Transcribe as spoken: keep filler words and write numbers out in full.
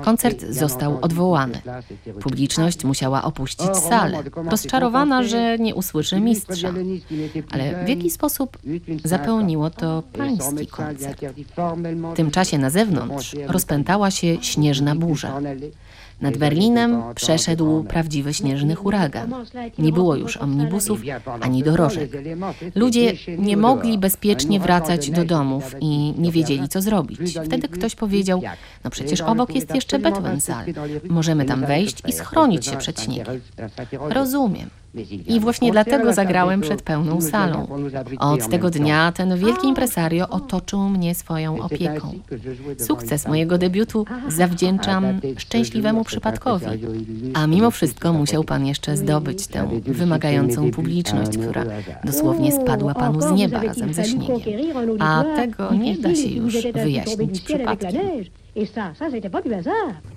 Koncert został odwołany. Publiczność musiała opuścić salę, rozczarowana, że nie usłyszy mistrza. Ale w jaki sposób zapełniło to pański koncert? W tym czasie na zewnątrz rozpętała się śnieżna burza. Nad Berlinem przeszedł prawdziwy śnieżny huragan. Nie było już omnibusów ani dorożek. Ludzie nie mogli bezpiecznie wracać do domów i nie wiedzieli, co zrobić. Wtedy ktoś powiedział, no przecież obok jest jeszcze Beethoven-Saal. Możemy tam wejść i schronić się przed śniegiem. Rozumiem. I właśnie dlatego zagrałem przed pełną salą. Od tego dnia ten wielki impresario otoczył mnie swoją opieką. Sukces mojego debiutu zawdzięczam szczęśliwemu przypadkowi. A mimo wszystko musiał pan jeszcze zdobyć tę wymagającą publiczność, która dosłownie spadła panu z nieba razem ze śniegiem. A tego nie da się już wyjaśnić przypadkiem.